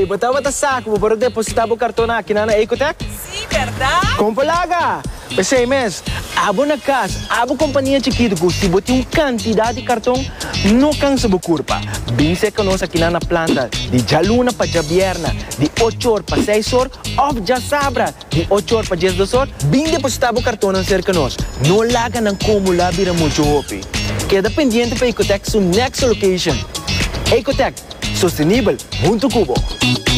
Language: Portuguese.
botava ta saco para depositar o cartão aqui na Ecotec? Sim, verdade? Compalaga! Pensei, mas, abo na casa, abo companhia chiquita, se botar uma quantidade de cartão, não cansa a curva. Bem se que nós aqui na planta, de jaluna para jabierna, de 8 horas para 6 horas, ou já sabra, de 8 horas para 10 horas, bem depositar o cartão cerca nós. Não laga não como lá vira muito hopi. Queda pendiente para Ecotec, sua next location. Ecotec, sustentável, muito cubo.